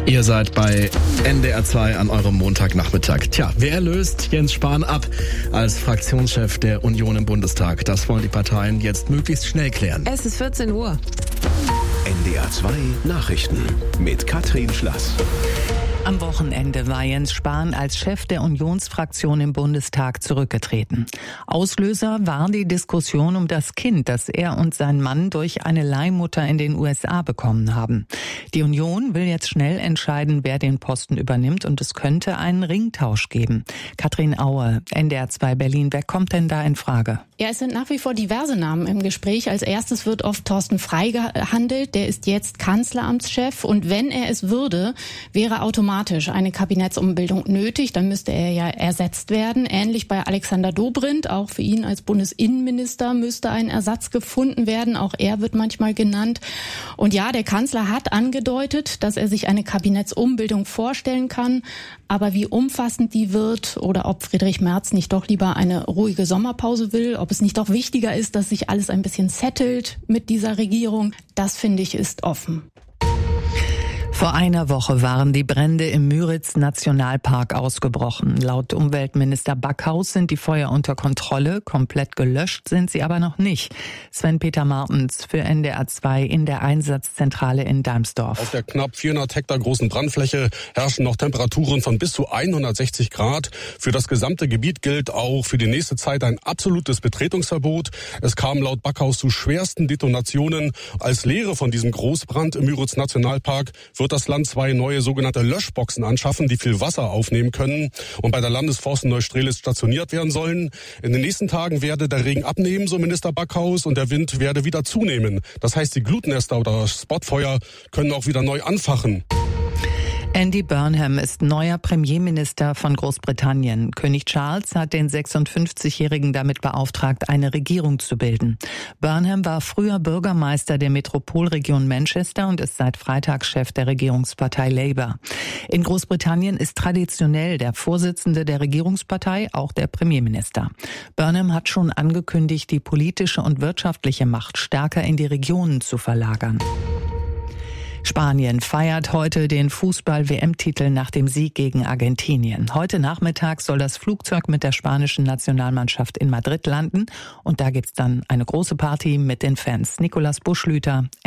Ihr seid bei NDR 2 an eurem Montagnachmittag. Tja, wer löst Jens Spahn ab als Fraktionschef der Union im Bundestag? Das wollen die Parteien jetzt möglichst schnell klären. Es ist 14 Uhr. NDR 2 Nachrichten mit Katrin Schlass. Am Wochenende war Jens Spahn als Chef der Unionsfraktion im Bundestag zurückgetreten. Auslöser war die Diskussion um das Kind, das er und sein Mann durch eine Leihmutter in den USA bekommen haben. Die Union will jetzt schnell entscheiden, wer den Posten übernimmt, und es könnte einen Ringtausch geben. Katrin Auer, NDR 2 Berlin. Wer kommt denn da in Frage? Ja, es sind nach wie vor diverse Namen im Gespräch. Als erstes wird oft Thorsten Frey gehandelt. Der ist jetzt Kanzleramtschef, und wenn er es würde, wäre automatisch eine Kabinettsumbildung nötig. Dann müsste er ja ersetzt werden. Ähnlich bei Alexander Dobrindt. Auch für ihn als Bundesinnenminister müsste ein Ersatz gefunden werden. Auch er wird manchmal genannt. Und ja, der Kanzler hat angedeutet, dass er sich eine Kabinettsumbildung vorstellen kann. Aber wie umfassend die wird oder ob Friedrich Merz nicht doch lieber eine ruhige Sommerpause will, ob es nicht doch wichtiger ist, dass sich alles ein bisschen settelt mit dieser Regierung, das finde ich ist offen. Vor einer Woche waren die Brände im Müritz-Nationalpark ausgebrochen. Laut Umweltminister Backhaus sind die Feuer unter Kontrolle. Komplett gelöscht sind sie aber noch nicht. Sven-Peter Martens für NDR 2 in der Einsatzzentrale in Dalmsdorf. Auf der knapp 400 Hektar großen Brandfläche herrschen noch Temperaturen von bis zu 160 Grad. Für das gesamte Gebiet gilt auch für die nächste Zeit ein absolutes Betretungsverbot. Es kam laut Backhaus zu schwersten Detonationen. Als Lehre von diesem Großbrand im Müritz-Nationalpark wird das Land 2 neue sogenannte Löschboxen anschaffen, die viel Wasser aufnehmen können und bei der Landesforst in Neustrelitz stationiert werden sollen. In den nächsten Tagen werde der Regen abnehmen, so Minister Backhaus, und der Wind werde wieder zunehmen. Das heißt, die Glutnester oder Spotfeuer können auch wieder neu anfachen. Andy Burnham ist neuer Premierminister von Großbritannien. König Charles hat den 56-Jährigen damit beauftragt, eine Regierung zu bilden. Burnham war früher Bürgermeister der Metropolregion Manchester und ist seit Freitag Chef der Regierungspartei Labour. In Großbritannien ist traditionell der Vorsitzende der Regierungspartei auch der Premierminister. Burnham hat schon angekündigt, die politische und wirtschaftliche Macht stärker in die Regionen zu verlagern. Spanien feiert heute den Fußball-WM-Titel nach dem Sieg gegen Argentinien. Heute Nachmittag soll das Flugzeug mit der spanischen Nationalmannschaft in Madrid landen, und da gibt's dann eine große Party mit den Fans. Nicolas Buschlüter,